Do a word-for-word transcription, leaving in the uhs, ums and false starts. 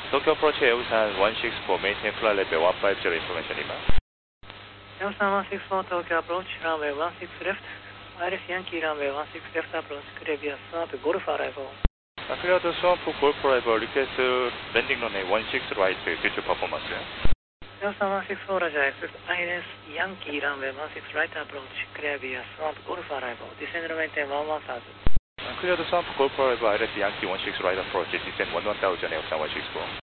Tokyo approach Eusan one six four, maintain flight level one five zero information Lima. Eusan one six four, Tokyo approach, runway one six left, Iris Yankee runway one six left approach, clear via swamp, Golf arrival. Clear to swamp, Golf arrival, request landing runway one six right, future performance. Eusan one six four, Roger, expect Iris Yankee runway one six right approach, clear via swamp, Golf arrival, descend and maintain one one thousand. Clear to swamp, Golf arrival, Iris Yankee one six right approach, descend one one thousand, Eusan one six four.